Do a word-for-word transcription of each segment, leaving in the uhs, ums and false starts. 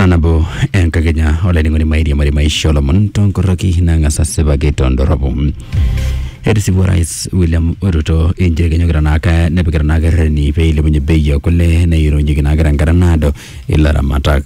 sana bo enka Kenya ole ngoni maidi mari maisha lo monton koroki nanga saseba getondo robo Edisi Borais William Ruto inje Kenya granaka ne granaka reni pe ile bunye beya kule na iro nyi granaka granado ila ramata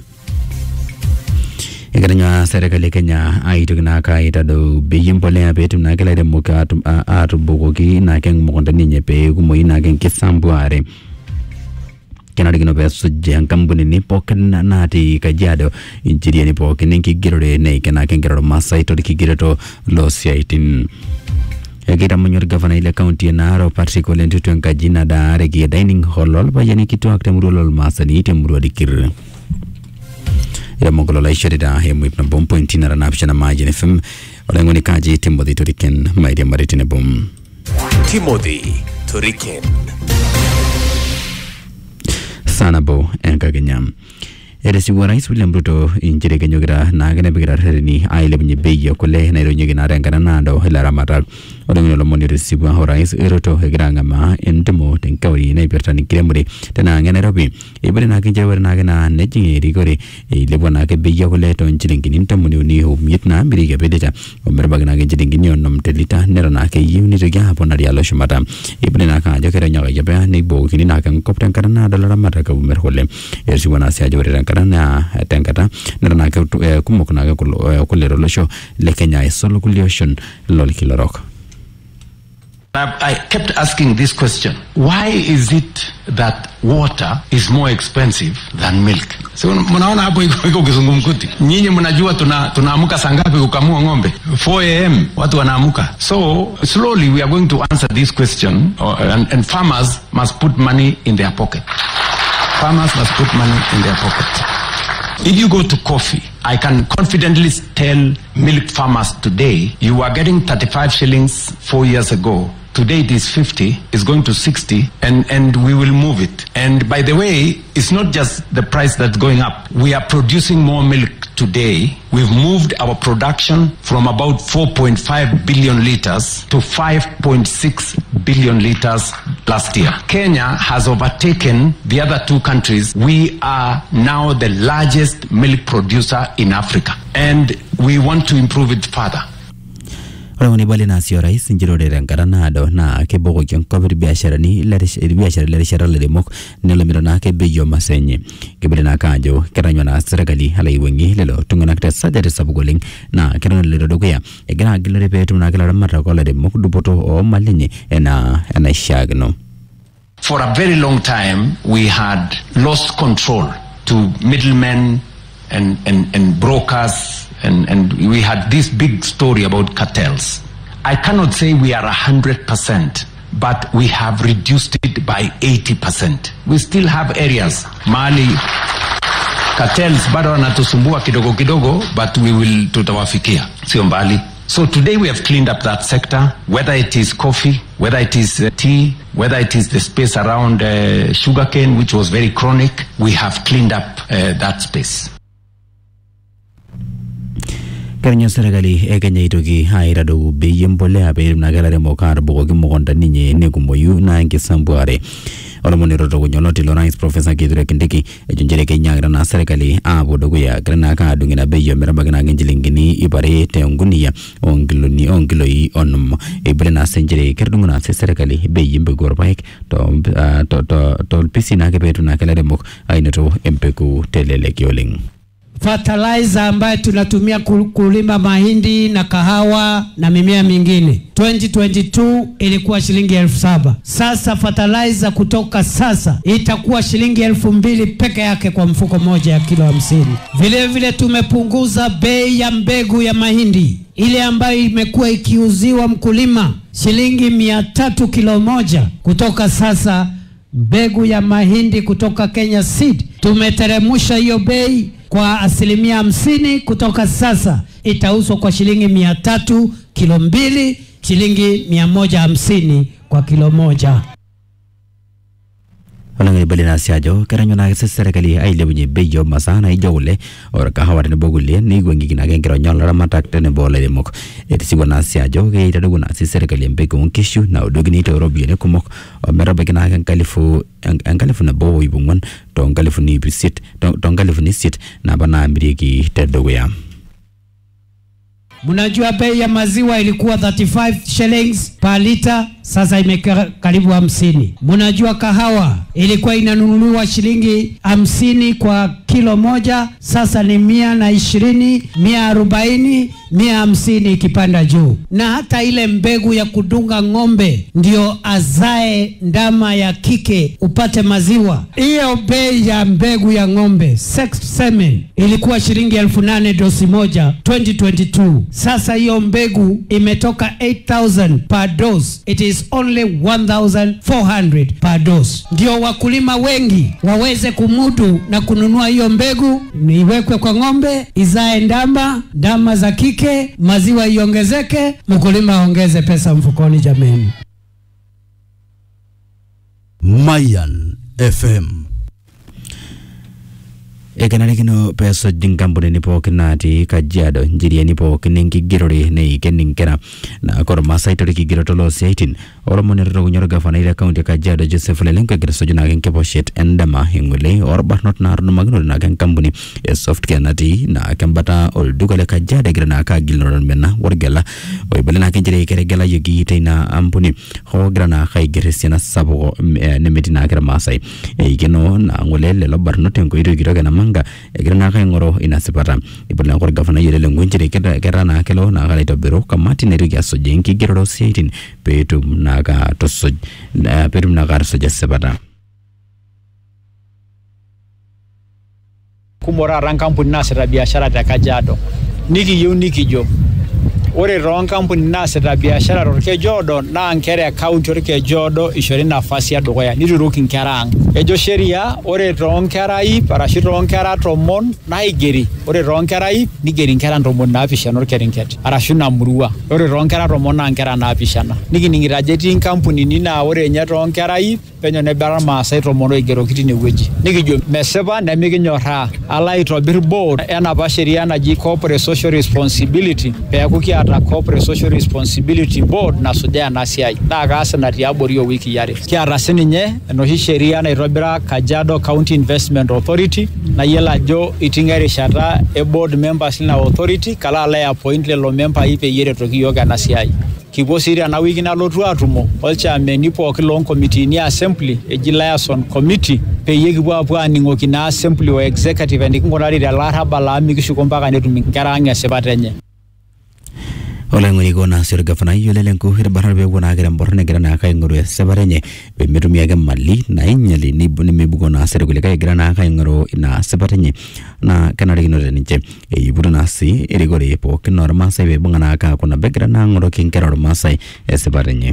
Ikanya serikali Kenya aitu granaka ita do beyim pole ya betu na kala de muka atu atu bogoki na keng mokonda ninye pe kumo ina keng kisambuare Kena digino besu jang kambuni ni poken na ti Kajiado injiri ni poken ninki girore ne kena keng giroro masai to ki giroto lo siaitin Kita menyor governor ile county Narok Patrick Ole Ntutu nkajina da regi dining hall lol ba yani kitu akte murulol masani ite muru dikir ya mongolo la ishirida he mwip na bom point na ranapsha na maji F M ole ngoni kaji Timothy Turiken maidi maritine bom Timothy Turiken sana bo enka Kenyam Edisi Borais William Ruto injire Kenya gira na gane bigira reni aile bunye beya kule na iro nyigi na rengana nado hila ramata Odongi nolo moni Edisi Borais Ruto hegira ngama entemo tenkawri na iberta ni kiremuri tena ngane robi ibere na kinjire wari na gana nejingi rigori ilibwa na ke beya kule to nchilingi nintamuni uni humit na mbirige bedeta umerbaga na kinjilingi ni onom telita nero na ke yu nito gya hapo na rialo shumata ibere na kanja kere nyaga yabe ni bo kini na kan kopten kana na dolara mata ka umer hole Edisi Borais ajawari karana tenkata nana ka kumokuna ka kulero losho le Kenya solution lol kilorok I kept asking this question. Why is it that water is more expensive than milk? So mnaona hapo iko kizungumkuti. Nyinyi mnajua tuna tunaamuka saa ngapi kukamua ng'ombe? four A M watu wanaamuka. So slowly we are going to answer this question uh, and, and farmers must put money in their pocket. Farmers must put money in their pocket. If you go to coffee, I can confidently tell milk farmers today, you were getting thirty-five shillings four years ago. Today it is fifty, it's going to sixty, and, and we will move it. And by the way, it's not just the price that's going up. We are producing more milk today. We've moved our production from about four point five billion liters to five point six billion liters last year. Kenya has overtaken the other two countries. We are now the largest milk producer in Africa, and we want to improve it further. Ora woni bali na sio rais njiro de rangara na do na ke bogo kyon cover biashara ni la biashara la biashara la demok ne la mirana ke beyo masenye ke bele na kanjo keranyo na serikali hala iwengi lelo tungana kta sajade sabugoling na keranyo lelo dogoya e gana gilere betu na gala mara ko la demok dupoto o malenye ena ena shagno. For a very long time we had lost control to middlemen and and and brokers. And, and we had this big story about cartels. I cannot say we are one hundred percent, but we have reduced it by eighty percent. We still have areas, Mali, cartels, bado wanatusumbua kidogo kidogo, but we will tutawafikia, sio mbali. So today we have cleaned up that sector, whether it is coffee, whether it is uh, tea, whether it is the space around uh, sugarcane, which was very chronic, we have cleaned up uh, that space. Kenya serikali e Kenya itoki haira do beyem pole abe na gala de mokar bogo ki mokonda ninye ne kumoyu na ngi sambuare ola monero to nyolo ti Lawrence Professor Kithure Kindiki e junjere Kenya gra na serikali a bodo ya grana ka dungina beyo meraba na nginjilingini ibare te ngunia ongilo ni ongilo yi onum e brena senjere kerdunguna se serikali beyim be gorbaik to to to to pisina ke betu na kala de mok ainato empeku telele kioling fertilizer ambayo tunatumia kulima mahindi na kahawa na mimea mingine twenty twenty-two ilikuwa shilingi elfu saba. Sasa fertilizer kutoka sasa itakuwa shilingi elfu mbili peke yake kwa mfuko moja ya kilo hamsini. Vile vile tumepunguza bei ya mbegu ya mahindi ile ambayo imekuwa ikiuziwa mkulima shilingi mia tatu kilo moja. Kutoka sasa mbegu ya mahindi kutoka Kenya Seed tumeteremusha hiyo bei kwa asilimia hamsini. Kutoka sasa itauzwa kwa shilingi mia tatu kilo mbili, shilingi mia moja hamsini kwa kilo moja. Olang'ani balina siajo keranyo na serikali ailepunye bei yo masana ijo kule or kahawa tenebo kulie neigweng'ikino ake nkironyol laramatak tenebo olairemok. Etisipua na siajo keitadoku na serikali embeko onkishu naudokini tooropiyiani kumok ometabaiki naa enkalifu enkalifu nabo iip ong'uan toonkalifuni iip isiet toonkalifuni isiet napa naamirieki tedukuya. Mnajua bei ya maziwa ilikuwa thirty-five shillings per liter, sasa imekuwa karibu hamsini. Mnajua kahawa ilikuwa inanunuliwa shilingi hamsini kwa kilo moja, sasa ni mia na ishirini, mia arobaini, mia hamsini ikipanda juu. Na hata ile mbegu ya kudunga ng'ombe ndio azae ndama ya kike upate maziwa, hiyo bei ya mbegu ya ng'ombe sex semen ilikuwa shilingi elfu nane dosi moja twenty twenty-two. Sasa hiyo mbegu imetoka eight thousand per dose, it is only one thousand four hundred per dose. Ndio wakulima wengi waweze kumudu na kununua hiyo mbegu, niwekwe kwa ng'ombe izae ndama, ndama za kike, maziwa iongezeke, mkulima aongeze pesa mfukoni jameni. Mayan F M. Ekanarikino peso jinkampuni ni pookin natii Kajiado njiriani pookin enkigirore neiken inkera na kor Maasai tori kigiro tolosiaitin oromoni retokunyor gavana ile kaunti ya Kajiado Joseph Lelenko egira sojo naake nkeposhet endama ing'ole orbarnot naarudumakinote naake enkampuni e Softcare natii naake embata olduka le Kajiado egira naake agilunore mena orgela oibale naake njire keregelayoki teina ampuni hoogira naake aiger esiana sapuk nemetii naake irmaasai eikeno naa ng'ole lelo barnot enkoitoi kitok enama egira naake aing'oru inasipata. Ibala naake orgavana Lelenko njire kera naake kelo naake aitobiru kamati naitoki asujaa enkigirore osiaitin peetum naake atusuj peetum naake atusuj esipata. Kumora rankampuni naasita biashara te Kajiado nikiyieu nikijo ore ronkampuni naasita biashara torkejodo naa nkera e kaunti orkejodo ishori nafasi ya dukuya nituruki nkera ang'. Ejo sheria ore toonkera ip arashu toonkera tomon naigeri, ore toonkera ip nigeri nkera ntomoni naapishana orkerenket arashu namurua, ore toonkera tomon naa nkera naapishana. Nikining'ito ajo etii nkampunini naa ore nye toonkera ip penyo nebera irmaasai tomon oigeroki tinewueji. Nikijo mesipa nemikinyorraa ala aitobir board enapa sheria naji corporate social responsibility peeku kiata corporate social responsibility board nasujaa ena siai naa kaas ina tiabori owiki are. Kiata sininye enoshi sheria naitobira Kajiado County Investment Authority nayiolo ajo iting'a erishata e board members lina authority kala ala appoint lelo membai peyie eretoki yiok ena siai. Kipuo sii tena wiki nalotu atumo olchairmani pooki loonkomitiini assembly eji liaison committee peyie kipuo apuo aaning'oki na assembly o executive enikinkunari tele arrabal amu mikishuko mpaka netum nkera ang' esipata enye. Olang'oni kona sir gavana Lelenko irbarnar peepuo naake temborron egira naake aing'oru esipata enye peemetumia ake mali nainyali nemeibukoo naa serikali egira naake aing'oru ina sipata enye naa kenarikino teninche eiputo naa sii erikore pookin ormaasai peibung'a naake aaku nabo egira naa aing'oroki nkera ormaasai esipata enye.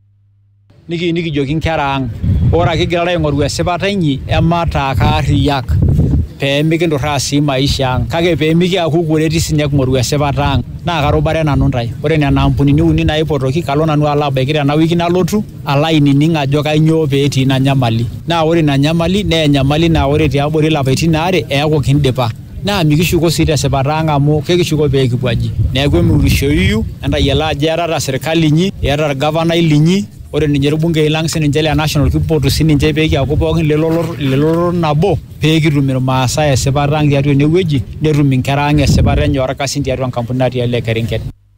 Niki nikijoki nkera ang' ore ake egira aing'oru esipata enye emataa kaarriyak peemikinturraa sii maisha ang' kake peemikiaku kureti sinye king'oru esipata ang' naa karubare nanu ntae. Ore nena ampunini uni naipotoki kalo nanu ala abaiki tena wiki nalotu ala ainining' ajo kainyoo peetii ina nyamali. Naa ore ina nyamali naa enyamali naa ore tiabori ilapaitin aare eeku kindipa. Naa mikishuko sii tesipata ang' amu kekishuko pee kipuo aji. Neeku emirushioyu entayiolo ajo iatata serikali inyi, iatata orgavanai linyi, ore ninye irbungei lang' sininche le national kipotu sininche pee kiaku pookin lelolor nabo pee kitum irmaasai esipata ang' tiatua enewueji netum inkera ang' esipata enye orkasin tiatua enkampuni natii ele kerenket.